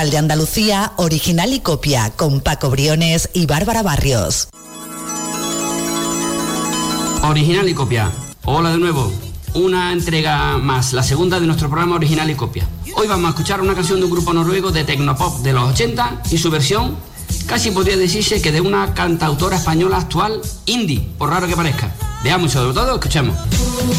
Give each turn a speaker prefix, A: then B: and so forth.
A: de Andalucía, original y copia, con Paco Briones y Bárbara Barrios.
B: Original y copia. Hola de nuevo. Una entrega más, la segunda de nuestro programa Original y copia. Hoy vamos a escuchar una canción de un grupo noruego de tecnopop de los 80 y su versión casi podría decirse que de una cantautora española actual indie, por raro que parezca. Veamos y sobre todo escuchemos.